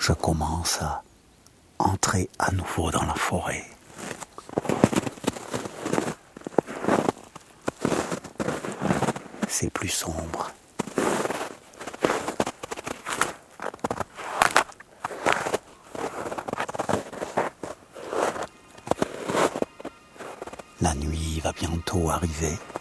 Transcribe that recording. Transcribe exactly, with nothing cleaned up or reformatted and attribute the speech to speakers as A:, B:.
A: je commence à entrer à nouveau dans la forêt. C'est plus sombre. La nuit va bientôt arriver.